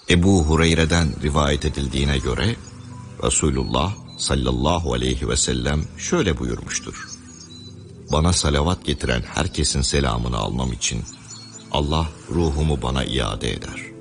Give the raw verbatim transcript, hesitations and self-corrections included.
Ebu Hureyre'den rivayet edildiğine göre Resulullah sallallahu aleyhi ve sellem şöyle buyurmuştur: Bana salavat getiren herkesin selamını almam için Allah ruhumu bana iade eder.